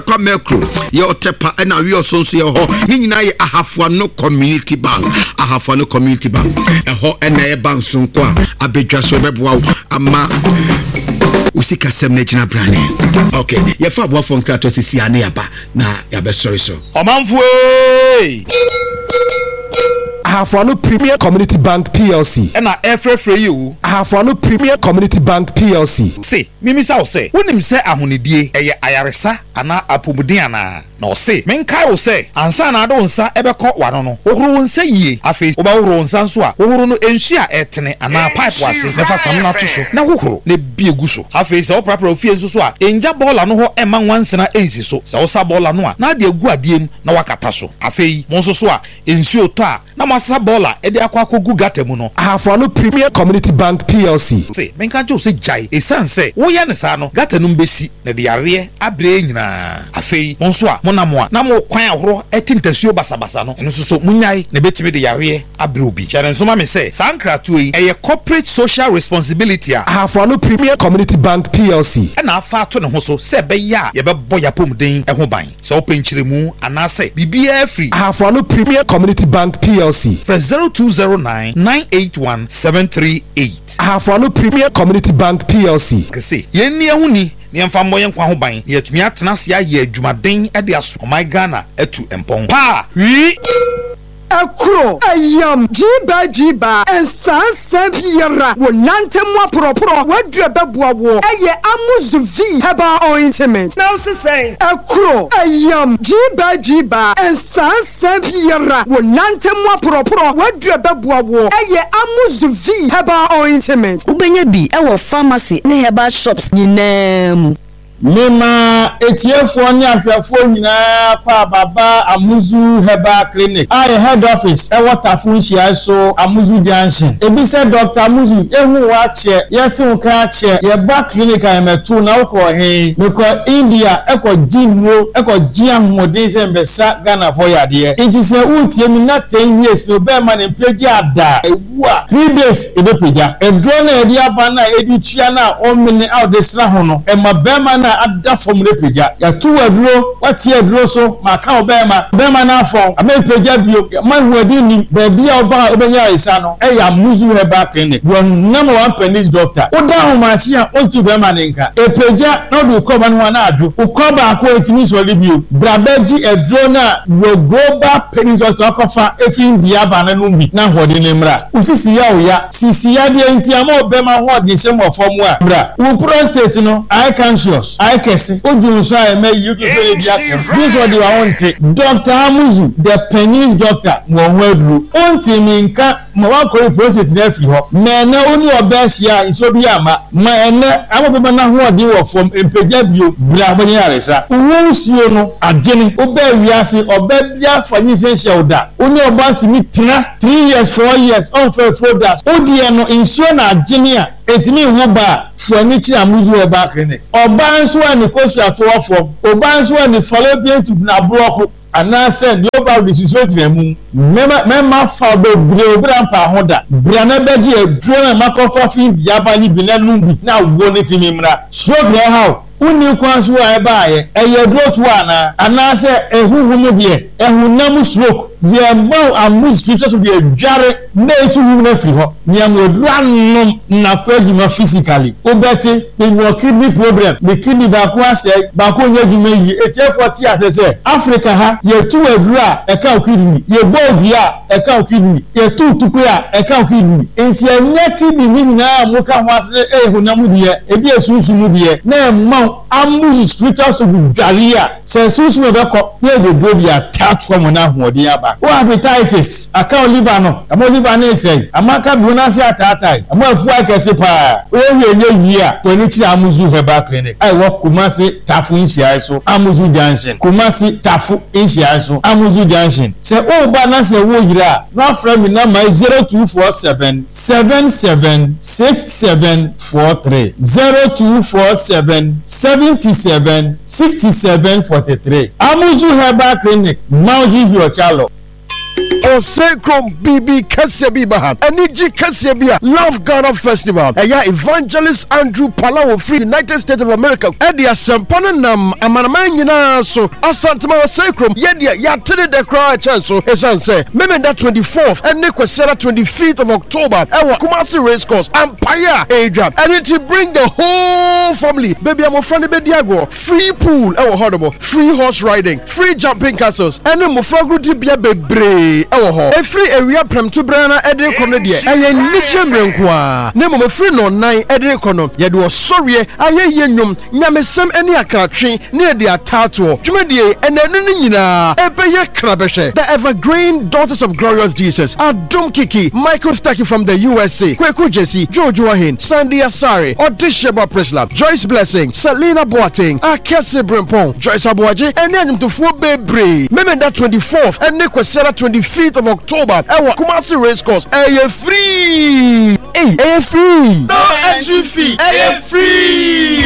Comecro, your tepa and a real sonso your ho. Nina Ahafano Community Bank. Ahafano Community Bank. A ho and a bank soon qua. A big just wow. Ama Usika Semnejina Brane. Okay, your father from Kratos is Yaneaba. Na yabe sorry so. Omanfwe Ahafano Premier Community Bank PLC. And free you. Ahafano Premier Community Bank PLC. Say, Mimi Sao say, when him say Ahunidie, Ayaresa, ana Apumudiana. No say, Menkai will say, Ansa na don't sa ebe ko wanono. Ohuru say ye, afi oba ohuru nsanswa. Ohuru no enhia etene ana pipe wase. Nefa samna tuso. Na ohuru ne bieguso. Afi se opra ofie nso a enja bola no ho ema nwansena ensi so. Se osa bola no a na de egu adiem na wakata so. Afi monso so a ensuo to a na masa bola e de akwa kogu gatemu no. Ahafano Premier Community Bank PLC. Say, menka jo say jai. Esan say, wo ya ne sa no gatenu mbesi na de yare abre nyina. Afi monso a monamwa na mo kwan ahoro etintasuo basabasa no eno so munyai na betimi de yare abre obi. Chare nso ma me say, sankratu yi eye corporate social responsibility a Ahafano Premier Community Bank PLC. Na afa to ne ho so se be ya ye be boya pomden e ho ban. Se openchiremu anase bibia free. Ahafano Premier Community Bank PLC. For 0209981738. Ahafano Premier Community Bank PLC. Kese yenni ehuni ni mfa moye nkwa ho ban yetumi atena se aye adwumaden e de aso my Ghana etu empon pa wi Akro ayam jiba and sansa biara wo nantemwa propro wadre beboa wo eye amuzu v heba ointment now say akro ayam jiba and sansa biara wo nantemwa propro wadre beboa wo eye amuzu v heba ointment ubenya bi e wo pharmacy ne heba shops nyinam Mema etiefo ni ahwefo nyina pa baba Amuzu Herbal Clinic. I head office e Waterfront Shire so Amuzu Junction. Ebi se Dr. Amuzu ehu wa che yete nka che ye ba clinic ametu na uko he meko India eko jinwo eko jiahmode se mbesa Ghana for yade. Enti se utie mi na 10 years no be man peji ada ewua 3 days ebe peja. E drone e dia bana edi tua na o mini out de sra ho no e ma be man ada from repeja ya tu aduro wati aduro so maka obema bema na afọ amepeja bio man wadi ni baby oba obenya isa no e ya Amuzu Herbal Clinic one number 1 penis doctor oda ho machi a ontu bema nenka epeja no do ko ban ho na adu ukoba akọ etimi so le bio brabeji aduro na your global penis doctor akofa efin dia bana no bi na hode ne mra usisi ya oya sisi ya de enti ama obema ho de sem ofomu a bra u prostate no I conscious kese ojunso eme yi to so bia this one dey want Dr. Amuzu the penis doctor wo hwadu onti mi nka ma wa ko prostate na free ho na na oni obehia nso bi ama ma ene amobeba na ho odi wo fom empeja bio bra bonye aresa wonsuo no agene oba wiase oba bia fanyi sensia oda oni oba timi tena 3 years 4 years on for that odi no nsuo na agene a etimi ho ba Fuanichi Amuzu Herbal Clinic. Oba nso ani kosu atowafo. Oba nso ani fallopian tube na block anase the over the situation mema fa be bra pa hoda. Bra na beji e bra na makofa fin yaba ni bi na numbi na wo ni timi mra. Stroke na how uni kwanso a eba ye eye dro ana anase ehuhumu de ehunam stroke ye ma Amuzu scriptures be adware na etuhu na free ho niam oduranom na kwajuma physically obeti the kidney problem the kidney ba ko ase ba ko nya dwuma yi etiefo asese Africa ha ye tu adura e ka kidney ye bobia e ka kidney ye tu tukua e ka kidney enti anya kidney ni na mo ka ho ase ehunam de ebi esusu mu de na ma Amuzu scriptures be dwaria se susu be ko ye de bobia tatwa mo na hoodi aba o hepatitis aka liver no amo liver na say amaka bonasi atatai amo afu akese pa o yenye yi a Fuanichi Amuzu Herbal Clinic ai wo Kumasi Tafu Inshia so Amuzu Junction Kumasi Tafu Inshia so Amuzu Junction se o ba na se wo yira na fra mi na mai 0247 776743 0247 776743 Amuzu Herbal Clinic Mauji Hiochalo. Osecrom BB Kasebi Baha, Aniji Kasebia, Love Ghana Festival, Eya Evangelist Andrew Palawo Free United States of America, Edia Sampana Nam, Amanamanyina, so Asantama Osecrom, Yedia, Yatini de Cry Chanso, Esanse, Memenda 24th, and Nikwesera 25th of October, Ewa Kumasi Racecourse, Empire Adrian, and to bring the whole family, baby, I'm a friend of Diago, free pool, Ewa Horrible, free horse riding, free jumping castles, and then Mufragu Tibia Bebre, Ewa, a free area Prem to Brana, Edre Conodia, and a Nicham Renkwa, Nemo free no 9 Edre Cono, Yadu sorry, I hear Yenum, Yamesam any Akatri, near the Atato, Jumedie, and then Nina, Ebeye Krabeshe, the evergreen daughters of glorious Jesus, Adum Kiki, Michael Stacky from the USA, Kweku Jesse, Jojo Ahin, Sandy Asari, Odisheba Preslab, Joyce Blessing, Selena Boateng, Akese Brempong, Joyce Abuaje, and then to Fo Bebre, Memenda 24th, and Nikwesera 25th of October, Ewa Kumasi Racecourse, free! Hey, free! No entry fee, free!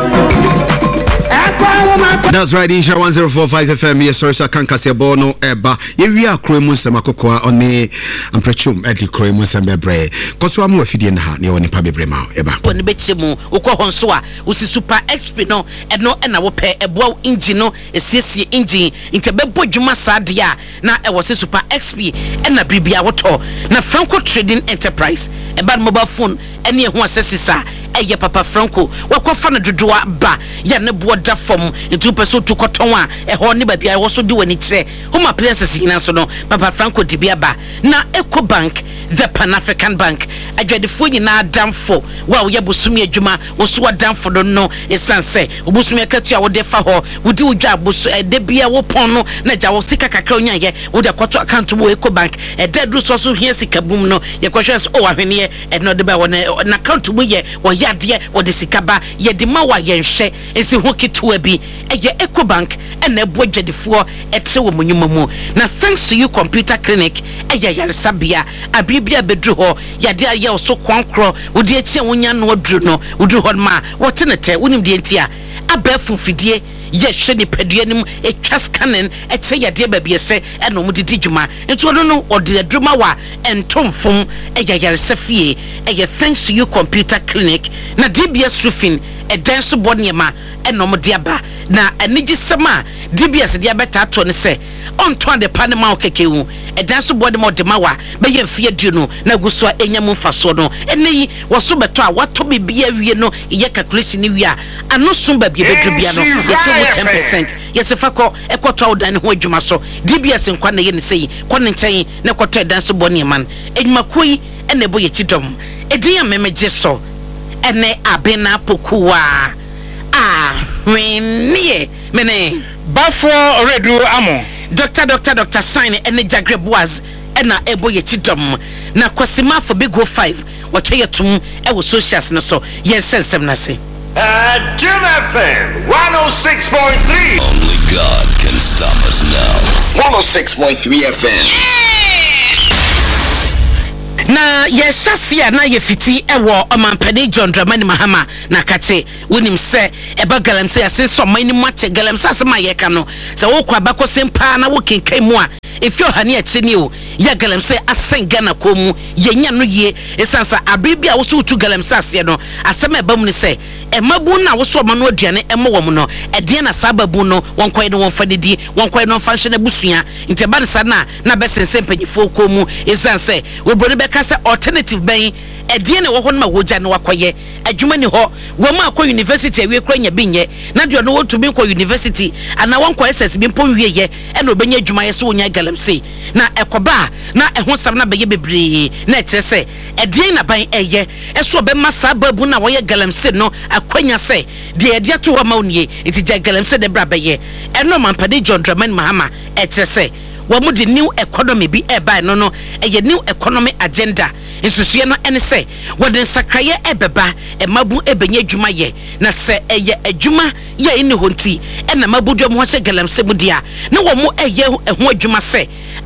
That's right, Insha 1045 FM. Yes, sorry, so I can't cast your bono eba. We are Kremus and Makokoa on the Amprechum at the Kremus and Bebre. Coswa more feeding her near on the Pabibrema eba. When the Betchemu, Ukohonswa, was super expino, and no, and I will pay a bow engine, a CC engine, into Bebo Juma Sadia. Now I was a super XP and a Bibia Wato. Now Franco Trading Enterprise, a bad mobile phone, and near one sessa. Eye Papa Franco, wakwa fana dodoa ba ya ne boda fom etu peso to kotonwa ho ne ba bia wo so de wani kire homa places ina so no Papa Franco de bia ba na Eco Bank, the Pan African Bank adwadefo nyina damfo wa wo ye bosumi adwuma wo so damfo do no esanse obosumi akatua wo de fa ho wo di udwa boso de bia wo pon no na ja wo sika kakra onya ye wo de kwato account wo Eco Bank de dru so so hia sika bum no ye kwahwe so o ahwene e no de ba wo na account wo ye wo yade wo de sika ba ye de ma wa ye nhwe esi ho ketua bi eye Eco Bank na ebo adwadefo etre wo munyuma mu na thanks to you computer clinic eye yaresabia abibia bedru ho yade aye so kwankro wo de echi wonya no adru no wo dru ho ma wo tenete wonim de entia abafu fidie ye hwe ni paduanim etwa scannen eche yade ba biese eno mu didi djuma ento no ode adruma wa entomfom eye yaresafie eye thanks to you computer clinic na DBS roofing dance boniema eno mo de aba na anigi sema DBS de abeta to ne se onto de panema okekewu dance body mo de mawa be ye fie duno na guso enyam mfaso no eneyi wo so beto a wato bibia wie no ye calculation ni wi a ano so ba bia bedru bia no ye che 10% ye se fako ekoto awdan ho adwuma so DBS nkwa na ye ne sei kwa ne nchen na ekoto dance boniema edwuma koi ene bo ye chidom edin ya memeje so ene abena pokuwa wenie mene bafo redu amo Dr. Sign ene Jagre Boaz ena ebo ye chidom na kwasima for big go 5 wache yetum e wo socials no so yen sensem na se Jim FM 106.3. Only God can stop us now. 106.3 FM. Na yesasia na yefiti ewo omampade John Dramani Mahama na kache wonim se eba galamse ase so mani mache galamse ase ma yeka no se wo kwa bako sempa na wo kenkan mu a efi ohani ache ni o ya galamse asenga na komu yenya no ye esansa abibia wo so utu galamse ase no asema eba mu ni se emabu na wo so ma no aduane ema wo mu no ede na sababu no wonkoy no wonfa dedi wonkoy no function abusua nteba nsa na besense mpanyifo komu esanse wo boni beka se alternative ben ede na wo ho na woja na wakoye adwuma ni ho wo ma akọ university awie kra nya binye na de no wotu bin kọ university ana won kọ SS bi mpo wieye e na obenya adwuma ye so wonya galamse na ekoba na ehon sam na beye bebre na ekyese ede na ban eye eso be masa babu na wo ye galamse no akwanya se de ede to ho ma onie etija galamse de bra beye eno mampade John Dramani Mahama ekyese wo mu de new economy bi e ba no eye new economy agenda insusuye no ene se wode sakraye ebeba emabu ebenye adwuma ye na se eye adwuma ye ene honti ena mabudu mo hye galamse mu dia na wo mu eye ho adwuma se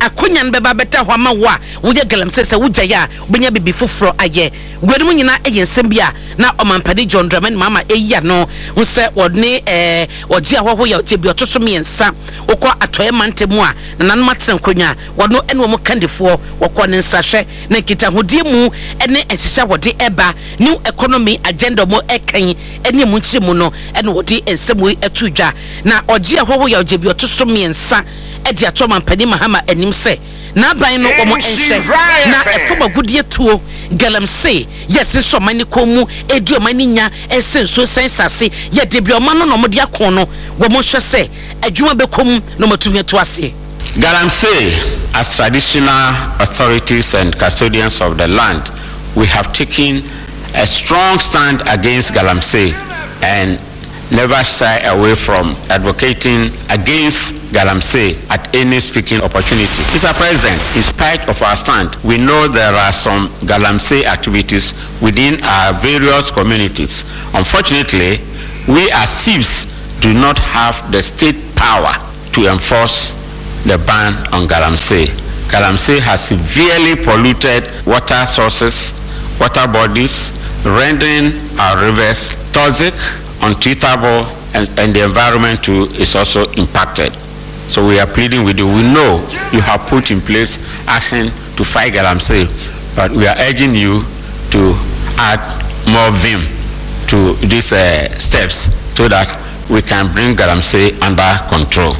akonya nbeba beta ho ama wo a wo ye galamsey se wo jaya obenya bibi foforo aye wede mu nyina eye nsem bia na omampade John Dramani mama eya no wo se wodne oje ahoho ya oje bi otoso miensa wokọ atoye mantemu a nanan matsen konya wodno ene wo mo kandefo wokọ ne nsahwe na kita hodie mu ene ehihya wode eba new economy agenda mo ekan ene mu nkyire mu no ene wode ensem we atudwa na oje ahoho ya oje bi otoso miensa edi atoma mpani mahama anim se na ban no omo ense na efoma gudie tuo galamsey yes so mani komu edi omani nya esenso sensase ye de bi omano no mode akon no wo mo hwe se adwuma bekom no matumi to ase. Galamsey, as traditional authorities and custodians of the land, we have taken a strong stand against Galamsey and never shy away from advocating against Galamsey at any speaking opportunity. Mr. President, in spite of our stand, we know there are some Galamsey activities within our various communities. Unfortunately, we as chiefs do not have the state power to enforce the ban on Galamsey. Galamsey has severely polluted water sources, water bodies, rendering our rivers toxic, untreatable, and the environment too is also impacted. So we are pleading with you. We know you have put in place action to fight Galamsey, but we are urging you to add more vim to these steps so that we can bring Galamsey under control.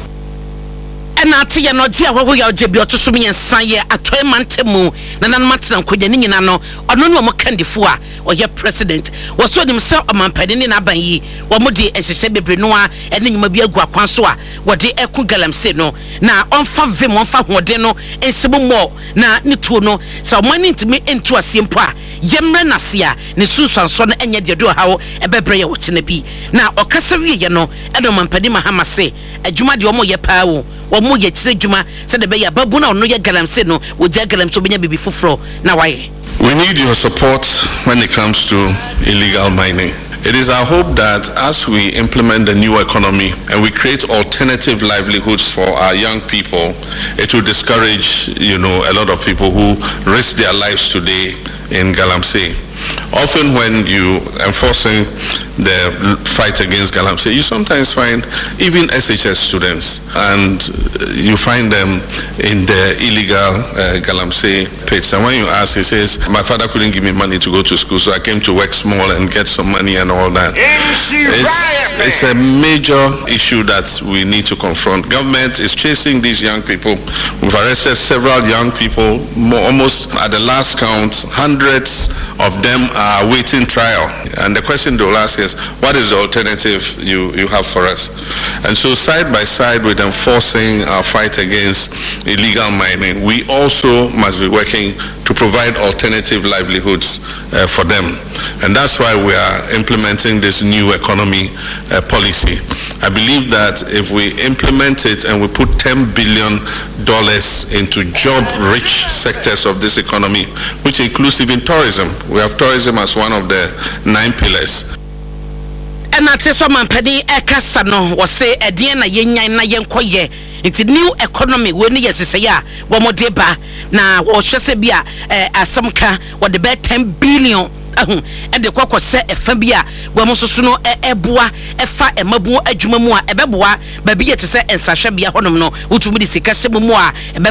na ati ya no dia ho ya oje bi otoso mi ensan ye atoy mantemu na nan matena nkonya ni nyina no ono no mo kandifo a oye president wo so dim se omampade ni na ban yi wo mo di ehihye bebre no a ene nyuma bi agu akwan so a wo de eku Galamsey no na onfa vim onfa hode no ensebo mo na ni tuo no so mani ntimi entu asiempo a yemre nasia ne susanso no enye de do hawo ebebre ye wo kene bi na okasa wie ye no ene omampade mahama se adwuma de omo ye paa wo omo ye kire dwuma se de be ya babu na ono ye Galamsey no wo ja Galamsey obenya bibi foforo na waye. We need your support when it comes to illegal mining. It is our hope that as we implement the new economy and we create alternative livelihoods for our young people, it will discourage, a lot of people who risk their lives today in Galamsey. Often when you enforcing the fight against Galamsey, you sometimes find even SHS students, and you find them in the illegal Galamsey pits. And when you ask, he says, my father couldn't give me money to go to school, so I came to work small and get some money and all that. It's a major issue that we need to confront. Government is chasing these young people. We've arrested several young people, almost at the last count, hundreds of them are waiting trial, and the question they'll ask is, what is the alternative you have for us? And so side by side with enforcing our fight against illegal mining, we also must be working to provide alternative livelihoods for them, and that's why we are implementing this new economy policy. I believe that if we implement it and we put $10 billion into job-rich sectors of this economy, which includes even tourism. We have tourism as one of the 9 pillars. And I tell some penny a casano was say a dear na yen na yen koye. It's a new economy when yes say ya one more deba na or shasebia asamka what the bet 10 billion. And the kwakwa se efabia wa mososo no eboa efa emabu adwuma mu a ebeboa ba bi yete se ensahwe bia honom no wutumi di sika se mu a ebe